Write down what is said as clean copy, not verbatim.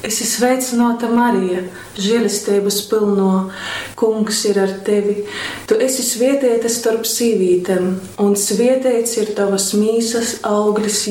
Esi sveicināta Marija, žēlistības pilno, Kungs ir ar tevi. Tu esi svētīta starp sīvītēm, un svētīts ir tavas mīsas auglis,